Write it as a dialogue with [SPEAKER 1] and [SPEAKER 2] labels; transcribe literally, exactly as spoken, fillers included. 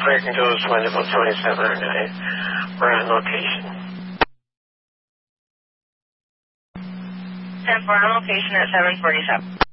[SPEAKER 1] Breaking to is wind about twenty-seven or nine. We're on location.
[SPEAKER 2] ten four on location at seven forty-seven.